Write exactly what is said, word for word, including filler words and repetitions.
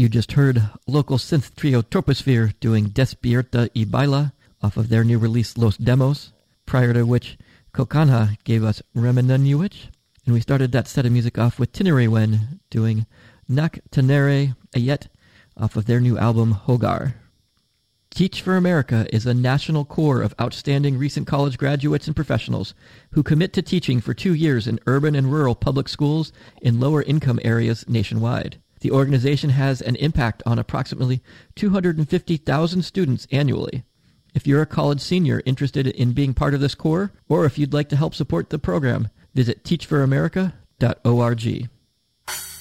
You just heard local synth trio Troposphere doing Despierta y Baila off of their new release Los Demos, prior to which Kokanha gave us Remenuich, and we started that set of music off with Tinariwen doing Nak Tenere Ayet off of their new album Hogar. Teach for America is a national core of outstanding recent college graduates and professionals who commit to teaching for two years in urban and rural public schools in lower income areas nationwide. The organization has an impact on approximately two hundred fifty thousand students annually. If you're a college senior interested in being part of this core, or if you'd like to help support the program, visit teach for america dot org.